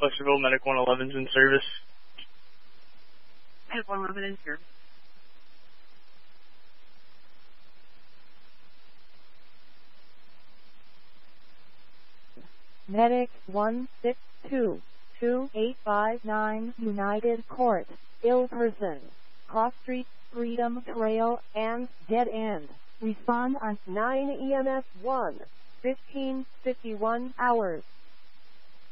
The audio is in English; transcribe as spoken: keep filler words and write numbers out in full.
Flexible Medic one eleven's in service. Medic one eleven in service. Medic one six two, two eight five nine United Court, ill person, Cross Street, Freedom Trail, and Dead End. Respond on nine E M S one, fifteen fifty-one hours.